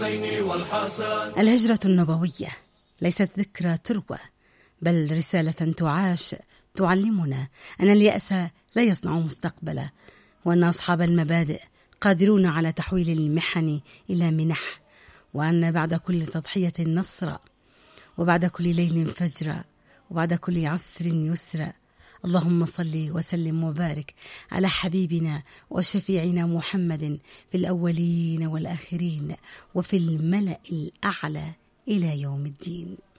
الهجرة النبوية ليست ذكرى تروى، بل رسالة تعاش، تعلمنا أن اليأس لا يصنع مستقبلا، وأن أصحاب المبادئ قادرون على تحويل المحن إلى منح، وأن بعد كل تضحية نصر، وبعد كل ليل فجر، وبعد كل عسر يسر. اللهم صل وسلم وبارك على حبيبنا وشفيعنا محمد في الأولين والآخرين وفي الملأ الأعلى إلى يوم الدين.